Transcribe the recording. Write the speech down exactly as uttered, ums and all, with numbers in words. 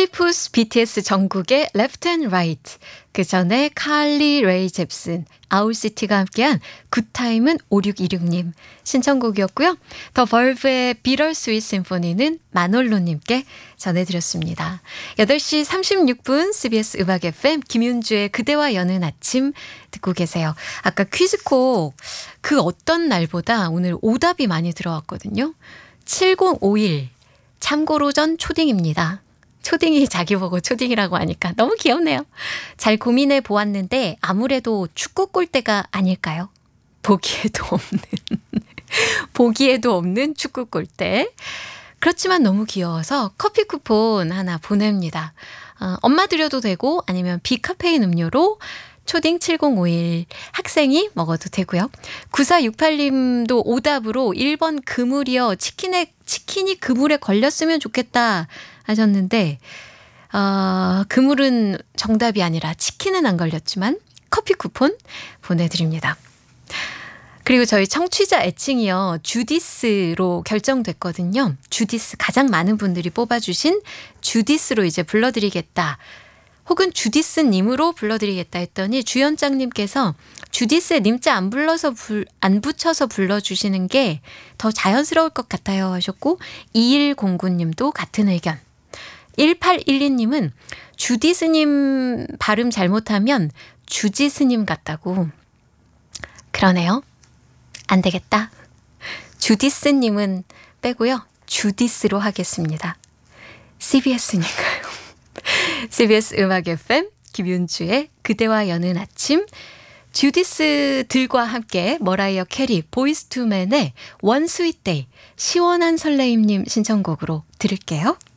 필리푸스 비티에스 정국의 Left and Right, 그 전에 칼리 레이 잽슨, 아울시티가 함께한 굿타임은 오육이육님 신청곡이었고요. 더 벌브의 비럴스윗 심포니는 마놀로님께 전해드렸습니다. 여덟 시 삼십육 분 씨비에스 음악 에프엠 김윤주의 그대와 여는 아침 듣고 계세요. 아까 퀴즈콕 그 어떤 날보다 오늘 오답이 많이 들어왔거든요. 칠공오일 참고로 전 초딩입니다. 초딩이 자기 보고 초딩이라고 하니까 너무 귀엽네요. 잘 고민해 보았는데 아무래도 축구 골대가 아닐까요? 보기에도 없는 보기에도 없는 축구 골대. 그렇지만 너무 귀여워서 커피 쿠폰 하나 보냅니다. 어, 엄마 드려도 되고 아니면 비카페인 음료로 초딩 칠공오일 학생이 먹어도 되고요. 구사육팔님도 오답으로 일 번 그물이요. 치킨에, 치킨이 그물에 걸렸으면 좋겠다 하셨는데 어, 그물은 정답이 아니라 치킨은 안 걸렸지만 커피 쿠폰 보내드립니다. 그리고 저희 청취자 애칭이요. 주디스로 결정됐거든요. 주디스, 가장 많은 분들이 뽑아주신 주디스로 이제 불러드리겠다. 혹은 주디스님으로 불러드리겠다 했더니 주연장님께서 주디스에 님자 안 불러서 불, 안 붙여서 불러주시는 게 더 자연스러울 것 같아요 하셨고, 이일공구님도 같은 의견. 일팔일이님은 주디스님 발음 잘못하면 주지스님 같다고. 그러네요. 안 되겠다. 주디스님은 빼고요. 주디스로 하겠습니다. 씨비에스니까요. 씨비에스 음악 에프엠 김윤주의 그대와 여는 아침, 주디스들과 함께 머라이어 캐리, 보이스 투맨의 원 스윗 데이, 시원한 설레임님 신청곡으로 들을게요.